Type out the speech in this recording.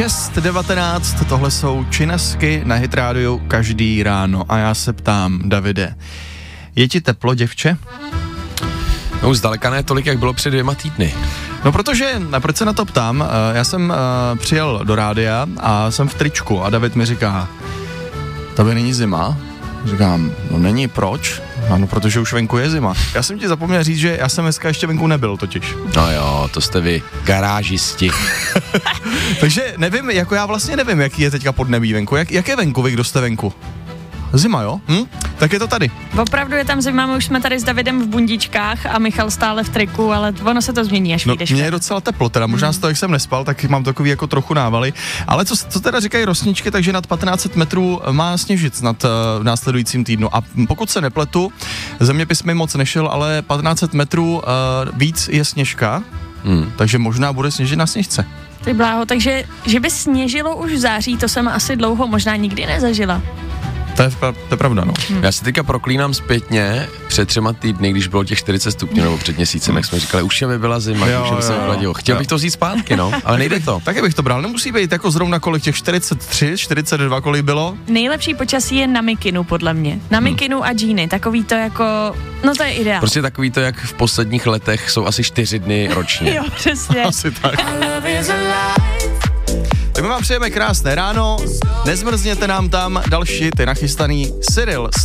6:19, tohle jsou Činesky na Hit rádiu každý ráno a já se ptám, Davide, je ti teplo, děvče? No už zdaleka ne tolik, jak bylo před 2 týdny. No protože, proč se na to ptám, já jsem přijel do rádia a jsem v tričku a David mi říká, tady není zima? Říkám, no není, proč? No protože už venku je zima. Já jsem ti zapomněl říct, že já jsem dneska ještě venku nebyl totiž. No jo, to jste vy, garážisti. Takže nevím, jako já vlastně nevím, jaký je teďka podnebí venku. Jak je venku, vy, kdo jste venku? Zima, jo? Tak je to tady. Opravdu je tam zima, my už jsme tady s Davidem v bundičkách a Michal stále v triku, ale ono se to změní, až vyjdeš. Mně je docela teplo, teda možná z toho, jak jsem nespal, tak mám takový jako trochu návaly. Ale co teda říkají rosničky, takže nad 1500 metrů má sněžit v následujícím týdnu. A pokud se nepletu, zeměpis mi moc nešel, ale 1500 metrů víc je sněžka, takže možná bude sněžit na sněžce. Ty bláho, takže že by sněžilo už v září, to jsem asi dlouho možná nikdy nezažila. To je pravda, no. Já si teďka proklínám zpětně před 3 týdny, když bylo těch 40 stupňů, nebo před měsícem, jak jsme říkali, už mi byla zima, už mi se vychladilo. Chtěl bych to vzít zpátky, no, ale nejde to. Taky bych to bral, nemusí být jako zrovna kolik těch 43, 42, kolik bylo. Nejlepší počasí je na mikinu, podle mě. Na mikinu a džíny, takový to jako, no to je ideál. Prostě takový to, jak v posledních letech jsou asi 4 dny ročně. Jo, přesně. Asi tak. Tak my vám přejeme krásné ráno, nezmrzněte nám tam, další ty nachystaný Cyril